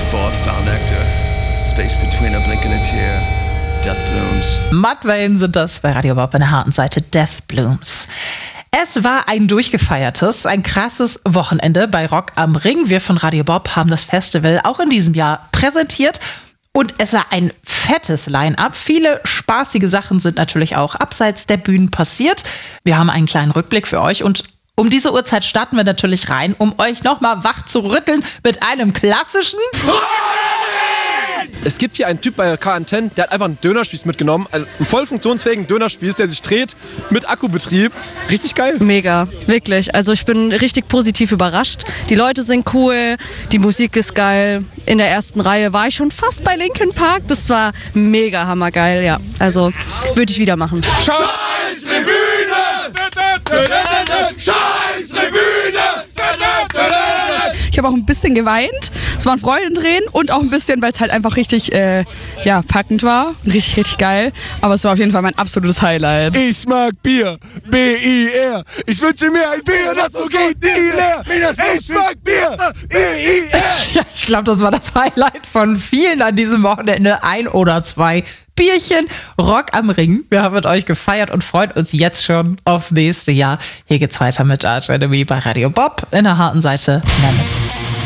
thought found nectar. Space between a blink and a tear. Death blooms. Mudvayne sind das bei Radio Bob an der harten Seite. Death Blooms. Es war ein durchgefeiertes, ein krasses Wochenende bei Rock am Ring. Wir von Radio Bob haben das Festival auch in diesem Jahr präsentiert. Und es war ein fettes Line-Up. Viele spaßige Sachen sind natürlich auch abseits der Bühnen passiert. Wir haben einen kleinen Rückblick für euch und um diese Uhrzeit starten wir natürlich rein, um euch nochmal wach zu rütteln mit einem klassischen... Es gibt hier einen Typ bei K-Anten, der hat einfach einen Dönerspieß mitgenommen. Einen voll funktionsfähigen Dönerspieß, der sich dreht mit Akkubetrieb. Richtig geil. Mega, wirklich. Also ich bin richtig positiv überrascht. Die Leute sind cool, die Musik ist geil. In der ersten Reihe war ich schon fast bei Linkin Park. Das war mega hammergeil, ja. Also würde ich wieder machen. Scheiß Tribüne! Scheiß Tribüne! Ich habe auch ein bisschen geweint. Es waren Freudentränen und auch ein bisschen, weil es halt einfach richtig packend war. Richtig, richtig geil. Aber es war auf jeden Fall mein absolutes Highlight. Ich mag Bier. B-I-R. Ich wünsche mir ein Bier, das so geht nie leer. Ich mag Bier. B-I-R. Ja, ich glaube, das war das Highlight von vielen an diesem Wochenende. 1 oder 2 Bierchen. Rock am Ring. Wir haben mit euch gefeiert und freuen uns jetzt schon aufs nächste Jahr. Hier geht's weiter mit Arch Enemy bei Radio Bob in der harten Seite Nemesis.